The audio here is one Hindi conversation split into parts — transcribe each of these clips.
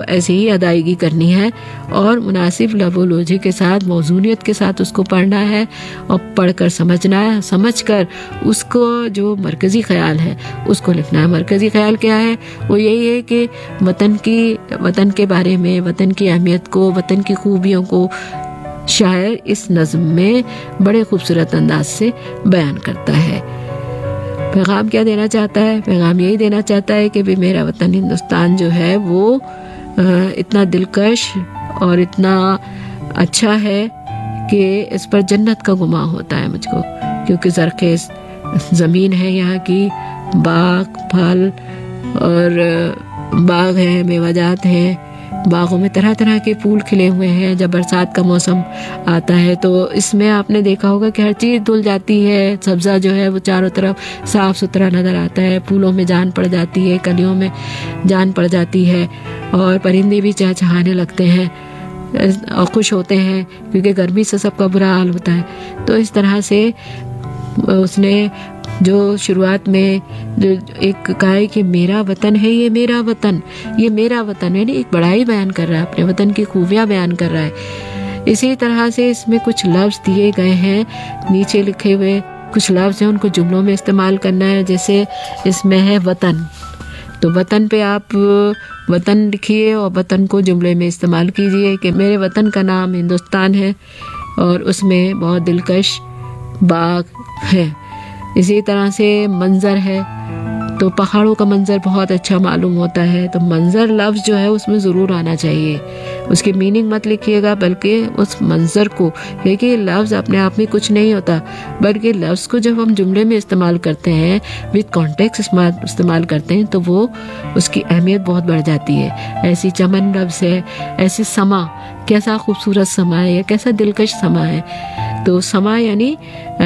ऐसे ही अदायगी करनी है और मुनासिब लफोलॉजी के साथ, मौजूनियत के साथ उसको पढ़ना है और पढ़कर समझना है, समझकर उसको जो मरकज़ी ख्याल है उसको लिखना है। मरकज़ी ख्याल क्या है? वो यही है कि वतन के बारे में, वतन की अहमियत को, वतन की खूबियों को शायर इस नज़्म में बड़े खूबसूरत अंदाज से बयान करता है। पैगाम क्या देना चाहता है? पैगाम यही देना चाहता है कि भी मेरा वतन हिंदुस्तान जो है वो इतना दिलकश और इतना अच्छा है कि इस पर जन्नत का गुमा होता है मुझको, क्योंकि ज़रख़ेज़ ज़मीन है यहाँ की, बाग फल और बाग हैं, मेवाजात हैं, बागों में तरह तरह के फूल खिले हुए हैं। जब बरसात का मौसम आता है तो इसमें आपने देखा होगा कि हर चीज़ धुल जाती है, सब्ज़ा जो है वो चारों तरफ साफ़ सुथरा नज़र आता है, फूलों में जान पड़ जाती है, कलियों में जान पड़ जाती है और परिंदे भी चहचहाने लगते हैं और खुश होते हैं, क्योंकि गर्मी से सबका बुरा हाल होता है। तो इस तरह से उसने जो शुरुआत में जो एक कहा है कि मेरा वतन है, ये मेरा वतन, ये मेरा वतन है, एक बड़ाई बयान कर रहा है, अपने वतन की खूबियाँ बयान कर रहा है। इसी तरह से इसमें कुछ लफ्ज़ दिए गए हैं, नीचे लिखे हुए कुछ लफ्ज़ हैं, उनको जुमलों में इस्तेमाल करना है। जैसे इसमें है वतन, तो वतन पे आप वतन लिखिए और वतन को जुमले में इस्तेमाल कीजिए कि मेरे वतन का नाम हिंदुस्तान है और उसमें बहुत दिलकश बाग है। इसी तरह से मंज़र है, तो पहाड़ों का मंज़र बहुत अच्छा मालूम होता है, तो मंज़र लफ्ज़ जो है उसमें ज़रूर आना चाहिए। उसकी मीनिंग मत लिखिएगा, बल्कि उस मंज़र को, क्योंकि लफ्ज़ अपने आप में कुछ नहीं होता, बल्कि लफ्ज़ को जब हम जुमले में इस्तेमाल करते हैं, विद कॉन्टेक्स्ट इस्तेमाल करते हैं, तो वो उसकी अहमियत बहुत बढ़ जाती है। ऐसी चमन लफ्ज़ है, ऐसी समा, कैसा खूबसूरत समा है, कैसा दिलकश समा है। तो समा यानी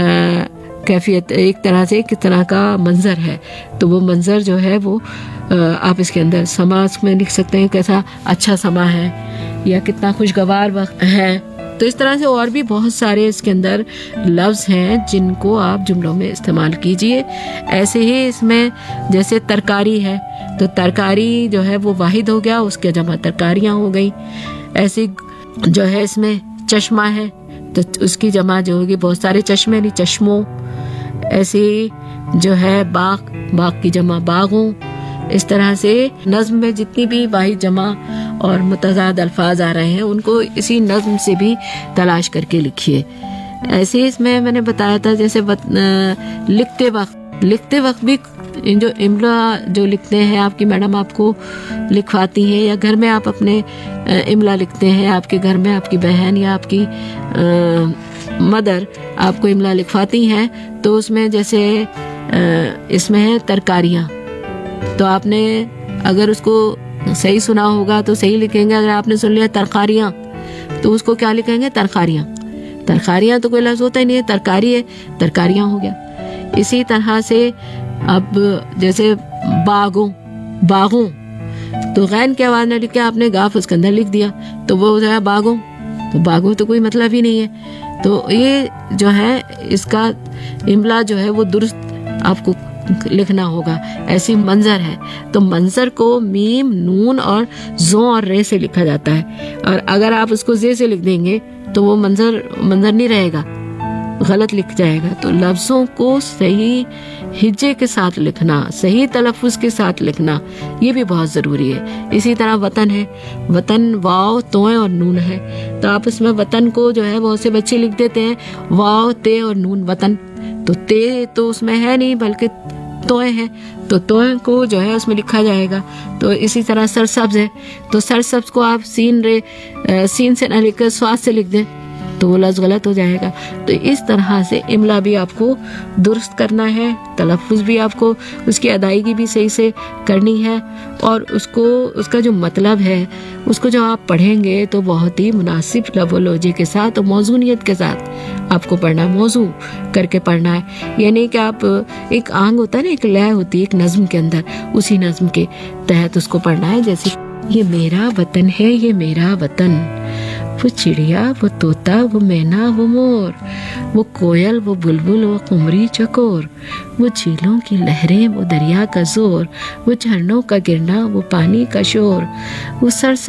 कैफियत, एक तरह से किस तरह का मंज़र है, तो वो मंज़र जो है वो आप इसके अंदर समा में लिख सकते हैं, कैसा अच्छा समा है या कितना खुशगवार वक्त है। तो इस तरह से और भी बहुत सारे इसके अंदर लफ्ज़ हैं जिनको आप जुमलों में इस्तेमाल कीजिए। ऐसे ही इसमें जैसे तरकारी है, तो तरकारी जो है वो वाहिद हो गया, उसके जमा तरकारियाँ हो गई। ऐसे जो है इसमें चश्मा है, तो उसकी जमा जो होगी बहुत सारे चश्मे, नहीं चश्मों। ऐसे जो है बाग, बाग की जमा बागों। इस तरह से नज़्म में जितनी भी वाहिद जमा और मुतज़ाद अल्फाज आ रहे हैं उनको इसी नज़्म से भी तलाश करके लिखिए। ऐसे इसमें मैंने बताया था जैसे लिखते वक्त भी जो इमला जो लिखते हैं, आपकी मैडम आपको लिखवाती हैं, या घर में आप अपने इमला लिखते हैं, आपके घर में आपकी बहन या आपकी मदर आपको इमला लिखवाती हैं, तो उसमें जैसे इसमें है तरकारियाँ, तो आपने अगर उसको सही सुना होगा तो सही लिखेंगे, अगर आपने सुन लिया तरकारियाँ तो उसको क्या लिखेंगे? तरकारियाँ। तरकारियाँ तो कोई लफ्ज़ होता ही नहीं है, तरकारी है, तरकारियाँ हो गया। इसी तरह से अब जैसे बागों, तो गैन के आवाज़ में लिख के आपने गाफ उसके अंदर लिख दिया, तो वो हो जाएगा बागों। तो बागों तो कोई मतलब ही नहीं है। तो ये जो है इसका इमला जो है वो दुरुस्त आपको लिखना होगा। ऐसी मंज़र है, तो मंज़र को मीम, नून और ज़ो और रे से लिखा जाता है, और अगर आप उसको जे से लिख देंगे तो वो मंज़र नहीं रहेगा, गलत लिख जाएगा। तो लफ्ज़ों को सही हिज्जे के साथ लिखना, सही तलफ़ुज़ के साथ लिखना, ये भी बहुत ज़रूरी है। इसी तरह वतन है, वतन वाव तोय और नून है, तो आप इसमें वतन को जो है बहुत से बच्चे लिख देते हैं वाव ते और नून वतन, तो ते तो उसमें है नहीं बल्कि तोय है, तो तोय को जो है उसमें लिखा जाएगा। तो इसी तरह सरसब्ज़ है, तो सरसब्ज़ को आप सीन से न लिखकर स्वाद से लिख दें तो वो लफ्ज़ गलत हो जाएगा। तो इस तरह से इमला भी आपको दुरुस्त करना है, तलफ़ुज़ भी आपको उसकी अदायगी भी सही से करनी है, और उसका जो मतलब है उसको जब आप पढ़ेंगे तो बहुत ही मुनासिब लफोलॉजी के साथ और मौजूनियत के साथ आपको पढ़ना है, मौजू करके पढ़ना है। यानी कि आप एक आंग होता है ना, एक लय होती है एक नज़्म के अंदर, उसी नज़्म के तहत उसको पढ़ना है। जैसे ये मेरा वतन है, ये मेरा वतन, वो चिड़िया, वो तोता, वो मैना, वो मोर, वो कोयल, वो बुलबुल, वो कुमरी चकोर, वो झीलों की लहरें, वो दरिया का जोर, वो झरनों का गिरना, वो पानी का शोर, वो सरसब्ज़